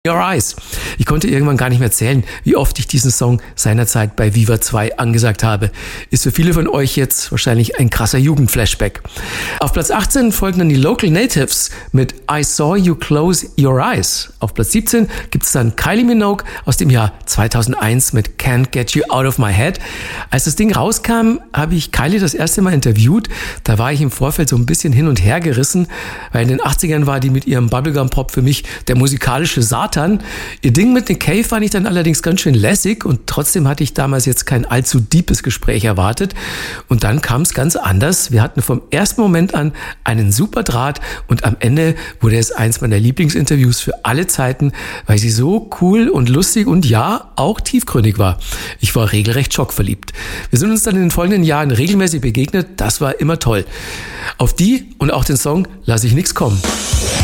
Your Eyes. Ich konnte irgendwann gar nicht mehr zählen, wie oft ich diesen Song seinerzeit bei Viva 2 angesagt habe. Ist für viele von euch jetzt wahrscheinlich ein krasser Jugendflashback. Auf Platz 18 folgen dann die Local Natives mit I Saw You Close Your Eyes. Auf Platz 17 gibt es dann Kylie Minogue aus dem Jahr 2001 mit Can't Get You Out of My Head. Als das Ding rauskam, habe ich Kylie das erste Mal interviewt. Da war ich im Vorfeld so ein bisschen hin und her gerissen, weil in den 80ern war die mit ihrem Bubblegum-Pop für mich der musikalische Satan. Ihr Ding mit Nick Cave fand ich dann allerdings ganz schön lässig und trotzdem hatte ich damals jetzt kein allzu deepes Gespräch erwartet. Und dann kam es ganz anders. Wir hatten vom ersten Moment an einen super Draht und am Ende wurde es eins meiner Lieblingsinterviews für alle Zeiten, weil sie so cool und lustig und ja, auch tiefgründig war. Ich war regelrecht schockverliebt. Wir sind uns dann in den folgenden Jahren regelmäßig begegnet. Das war immer toll. Auf die und auch den Song lasse ich nichts kommen.